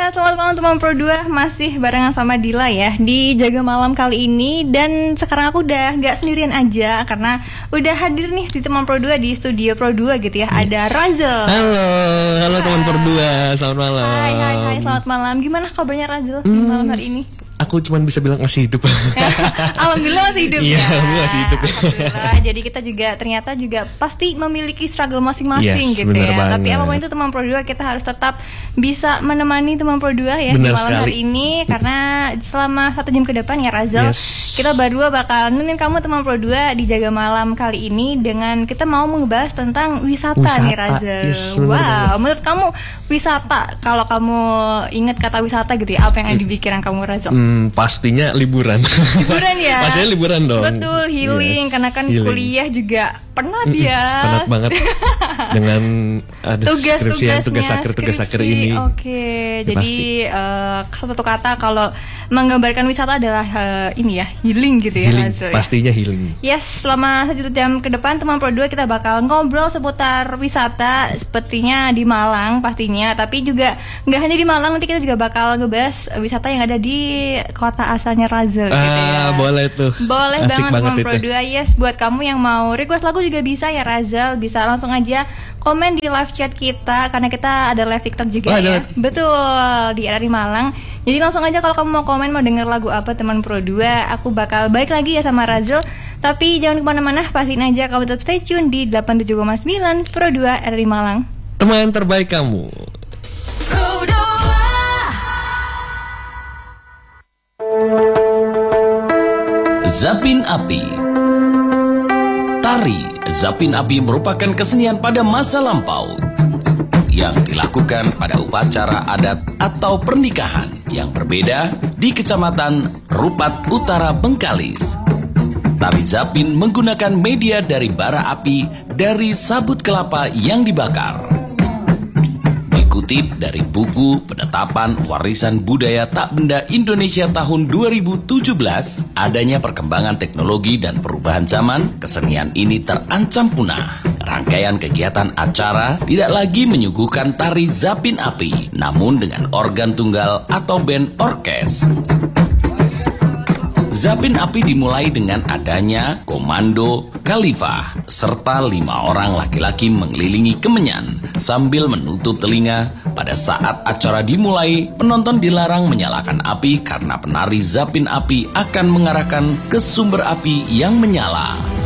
selamat malam teman Pro 2. Masih barengan sama Dila ya di Jaga Malam kali ini. Dan sekarang aku udah gak sendirian aja, karena udah hadir nih di teman Pro 2 di studio Pro 2 gitu ya. Ada Razel. Halo teman Pro 2, selamat malam. Hai, selamat malam. Gimana kabarnya Razel di malam hari ini? Aku cuma bisa bilang masih hidup. Alhamdulillah masih hidup ya. Iya, masih hidup. Alhamdulillah. Jadi kita juga ternyata juga pasti memiliki struggle masing-masing gitu ya. Banget. Tapi apapun itu teman Pro 2, kita harus tetap bisa menemani teman Pro 2 ya bener di malam sekali. hari ini. Karena selama 1 jam ke depan ya Razel, kita berdua bakal nemenin kamu teman Pro 2 di Jaga Malam kali ini dengan kita mau ngebahas tentang wisata nih Razel. Wow, menurut kamu wisata, kalau kamu ingat kata wisata gitu ya, apa yang ada di pikiran kamu Razel? Pastinya liburan. Liburan ya. Pastinya liburan dong. Betul, healing. Karena kan healing. Kuliah juga penat ya. Penat banget dengan tugas-tugas akhir ini. Oke, jadi satu kata kalau menggambarkan wisata adalah ini ya, healing gitu ya. Healing, Hasil, pastinya healing. Yes, selama 1 jam ke depan teman Pro 2 kita bakal ngobrol seputar wisata sepertinya di Malang pastinya, tapi juga nggak hanya di Malang, nanti kita juga bakal ngebahas wisata yang ada di kota asalnya Razel gitu ya. Boleh tuh. Boleh asik banget teman Pro itu. 2. Yes, buat kamu yang mau request lagu juga bisa ya Razel, bisa langsung aja komen di live chat kita, karena kita ada live TikTok juga ya. Betul, di RRI Malang. Jadi langsung aja kalau kamu mau komen, mau denger lagu apa teman Pro 2, aku bakal balik lagi ya sama Razel. Tapi jangan kemana-mana, pastiin aja kamu tetap stay tune di 87,9 Pro 2 RRI Malang. Teman terbaik kamu. Pro 2. Zapin Api. Tari Zapin Api merupakan kesenian pada masa lampau yang dilakukan pada upacara adat atau pernikahan yang berbeda di Kecamatan Rupat Utara Bengkalis. Tari Zapin menggunakan media dari bara api dari sabut kelapa yang dibakar. Dikutip dari buku Penetapan Warisan Budaya Tak Benda Indonesia tahun 2017, adanya perkembangan teknologi dan perubahan zaman, kesenian ini terancam punah. Rangkaian kegiatan acara tidak lagi menyuguhkan tari Zapin Api, namun dengan organ tunggal atau band orkes. Zapin Api dimulai dengan adanya komando khalifah serta 5 orang laki-laki mengelilingi kemenyan sambil menutup telinga. Pada saat acara dimulai, penonton dilarang menyalakan api karena penari Zapin Api akan mengarahkan ke sumber api yang menyala.